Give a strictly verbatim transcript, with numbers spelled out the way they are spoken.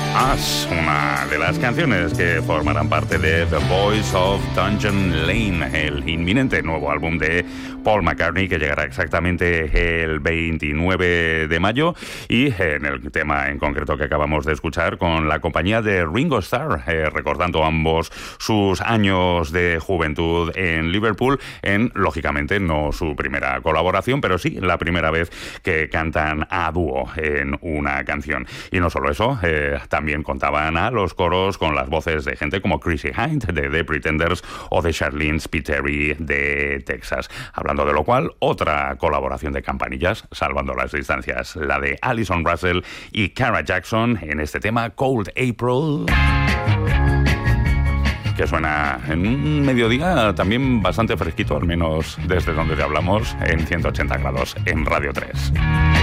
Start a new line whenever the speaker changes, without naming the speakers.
Us, una de las canciones que formarán parte de The Voice of Dungeon Lane, el inminente nuevo álbum de Paul McCartney que llegará exactamente el veintinueve de mayo, y en el tema en concreto que acabamos de escuchar con la compañía de Ringo Starr, eh, recordando ambos sus años de juventud en Liverpool, en, lógicamente, no su primera colaboración, pero sí la primera vez que cantan a dúo en una canción. Y no solo eso, eh, también contaban a los coros con las voces de gente como Chrissy Hynde de The Pretenders o de Charlene Spiteri de Texas. Hablando de lo cual, otra colaboración de campanillas, salvando las distancias, la de Alison Russell y Cara Jackson en este tema Cold April, que suena en un mediodía también bastante fresquito, al menos desde donde te hablamos, en ciento ochenta grados en Radio tres.